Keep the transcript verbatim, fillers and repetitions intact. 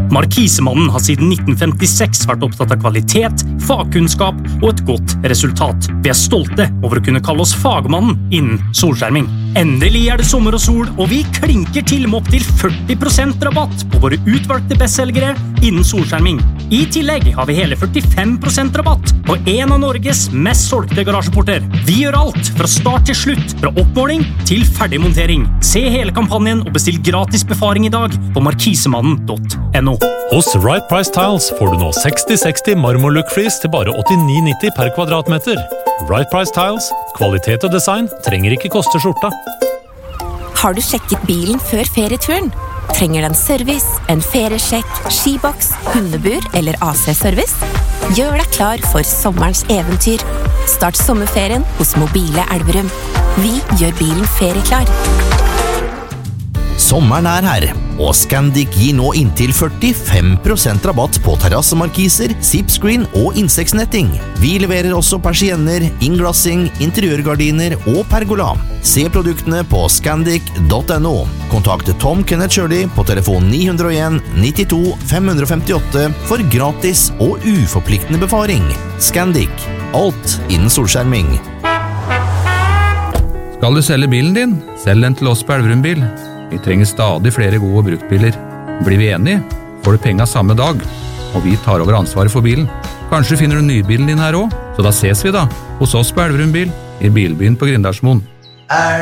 Markisemannen har siden nitten femtiseks vært opptatt av kvalitet, fagkunnskap og et godt resultat. Vi er stolte over å kunne kalle oss fagmannen innen solskjerming. Endelig er det sommer og sol, og vi klinker til med opp til førti prosent rabatt på våre utvalgte bestselgere innen solskjerming. I tillegg har vi hele førtifem prosent rabatt på en av Norges mest solgte garasjeporter. Vi gjør alt fra start til slutt, fra oppmåling til ferdigmontering. Se hele kampanjen og bestill gratis befaring i dag på markisemannen punktum no. Hos Right Price Tiles får du nå seksti seksti marmorlook-flis til bare åttini nitti per kvadratmeter. Right Price Tiles, kvalitet og design trenger ikke koste skjorta. Har du sjekket bilen før ferieturen? Trenger den service, en feriesjekk, skiboks, hundebur eller A C-service? Gjør deg klar for sommerens eventyr. Start sommerferien hos Mobile Elverum. Vi gjør bilen ferieklar. Sommeren er her, og Scandic gir nå inntil førtifem prosent rabatt på terrassemarkiser, zipscreen og insektnetting. Vi leverer også persienner, innglassing, interiørgardiner og pergola. Se produktene på scandic punktum no. Kontakt Tom Kenneth Shirley på telefon ni null en nittito fem femtiåtte for gratis og uforpliktende befaring. Scandic. Alt innen solskjerming. Skal du selge bilen din? Selg den til oss på Elverum Bil. Vi trenger stadig flere gode bruktbiler. Blir vi enige, får du penga samme dag, og vi tar over ansvaret for bilen. Kanskje finner du nybilen din her også, så da ses vi da, hos oss på Elverum Bil, i Bilbyen på Grindalsmoen.